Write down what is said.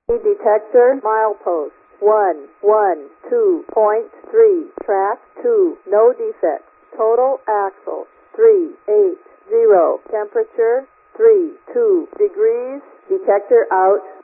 Detector milepost 112.3. Track 2. No defects. Total axle 380. Temperature 32 degrees. Detector out.